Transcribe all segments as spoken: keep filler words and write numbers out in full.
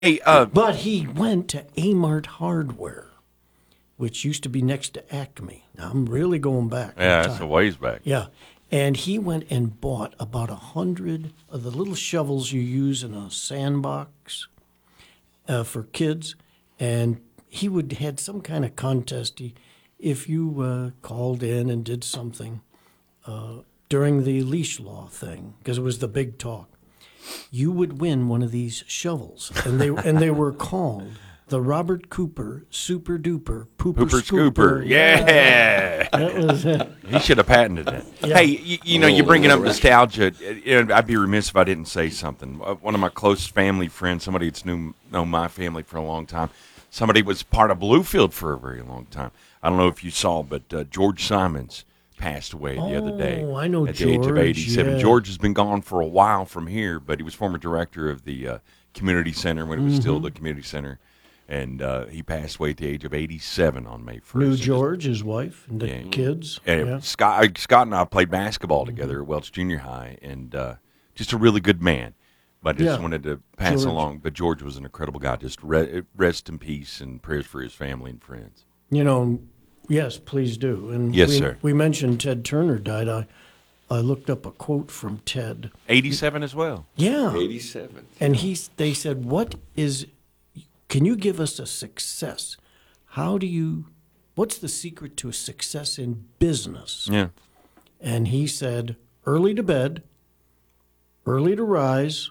Hey, uh, But he went to Amart Hardware, which used to be next to Acme. Now, I'm really going back. in yeah, that's time. a ways back. Yeah. And he went and bought about a hundred of the little shovels you use in a sandbox uh, for kids. And he would had some kind of contest. He, if you uh, called in and did something uh, during the leash law thing, because it was the big talk, you would win one of these shovels, and they and they were called the Robert Cooper Super Duper Pooper Hooper Scooper. Scooper. Yeah. That was it. He should have patented it. Yeah. Hey, you, you know, you're bringing up nostalgia. And I'd be remiss if I didn't say something. Uh, One of my close family friends, somebody that's knew known my family for a long time, somebody was part of Bluefield for a very long time. I don't know if you saw, but uh, George Simons passed away the other day. Oh, I know at the age of George, eighty-seven. yeah. George has been gone for a while from here, but he was former director of the uh, community center when it was Mm-hmm. still the community center. And uh, he passed away at the age of eighty-seven on May first. Knew And George, his wife, and the Yeah. kids. and Yeah. Scott, Scott and I played basketball together at Welch Junior High, and uh, just a really good man. But I just Yeah. wanted to pass George. along. But George was an incredible guy. Just re- rest in peace and prayers for his family and friends. You know, yes, please do. And Yes, we, sir. We mentioned Ted Turner died. I, I looked up a quote from Ted. eighty-seven as well. Yeah. eighty-seven. And he, they said, what is, can you give us a success? How do you, what's the secret to a success in business? Yeah. And he said, early to bed, early to rise,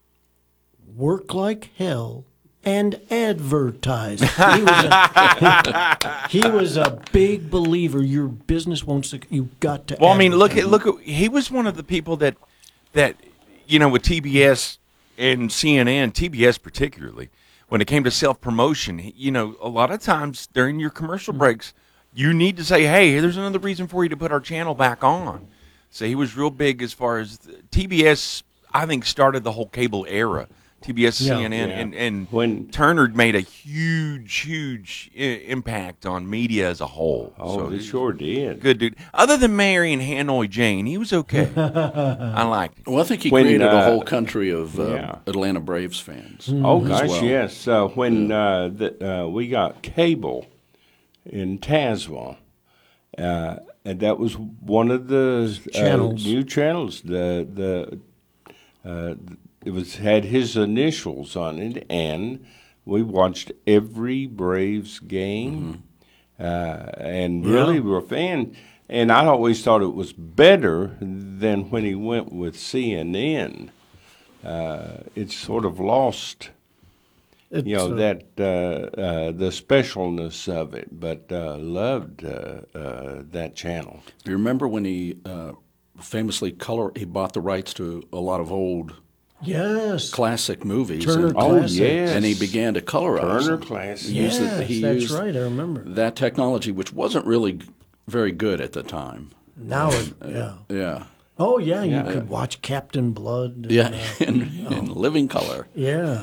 work like hell, and advertise. He was a, he was a big believer. Your business won't suc You've got to Well, I mean, look at advertise. look at he was one of the people that that you know with T B S and C N N, T B S particularly, when it came to self promotion, you know, a lot of times during your commercial breaks, you need to say, "Hey, there's another reason for you to put our channel back on." So he was real big as far as T B S. I think started the whole cable era. T B S, Yeah. C N N, Yeah. and, and When- Turner made a huge, huge I- impact on media as a whole. Oh, so they sure did. good dude. Other than marrying Hanoi Jane, he was okay. I liked him. Well, I think he When, created uh, a whole country of uh, yeah. Atlanta Braves fans. Oh as gosh, well. yes. Uh, when uh, the, uh, we got cable in Tazewell, uh, and that was one of the uh, Channels. new channels. The the uh, it was had his initials on it, and we watched every Braves game, uh, and really were a fan. And I always thought it was better than when he went with C N N. Uh, it's sort of lost, It's, you know, uh, that uh, uh, the specialness of it. But uh, loved uh, uh, that channel. Do you remember when he uh, famously color? He bought the rights to a lot of old yes. classic movies. Turner and, Oh Classics. yes, and he began to colorize Turner them. Classics. He used Yes, it- he that's used right. I remember. that technology, which wasn't really g- very good at the time. Now, it, yeah. Yeah, Oh, yeah, you Yeah. could watch Captain Blood. and, yeah, uh, in, in living color. yeah.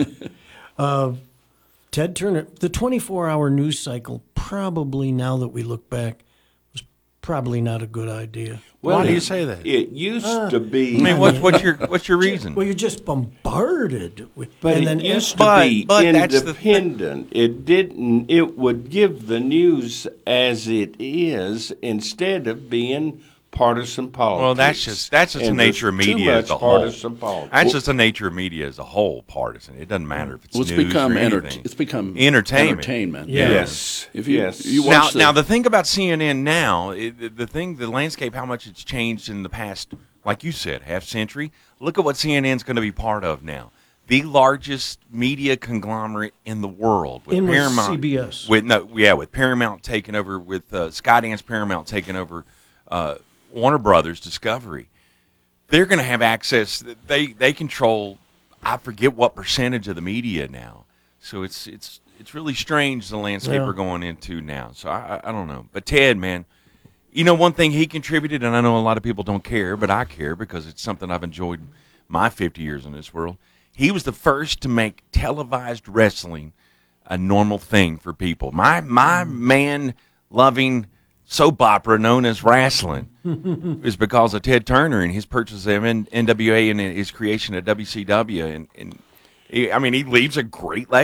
uh, Ted Turner, the twenty-four hour news cycle, probably now that we look back, was probably not a good idea. Well, Why do it- you say that? It used to be. I mean, what's what's your what's your reason? Well, you're just bombarded. With, But and it then used to But- be but that's the thing. independent. It didn't. It would give the news as it is instead of being partisan politics. Well, that's just that's just And the nature of there's too media much as a whole. partisan politics. That's just the nature of media as a whole, partisan. It doesn't matter if it's Well, it's news become or enter- anything. It's become Entertainment. Entertainment. Yeah. Yes. If you, yes. you now, watch the, now the thing about C N N now, it, the- the thing, the landscape, how much it's changed in the past, like you said, half century. Look at what C N N's going to be part of now. The largest media conglomerate in the world, with In with Paramount, C B S. with no, yeah, with Paramount taking over, with uh, Skydance Paramount taking over uh, Warner Brothers Discovery. They're going to have access. They they control. I forget what percentage of the media now. So it's it's it's really strange the landscape Yeah. we're going into now. So I I I don't know. But Ted, man, you know one thing he contributed, and I know a lot of people don't care, but I care because it's something I've enjoyed my fifty years in this world. He was the first to make televised wrestling a normal thing for people. My my man loving soap opera known as wrestling is because of Ted Turner and his purchase of N- NWA and his creation of W C W. And, and He, I mean, he leaves a great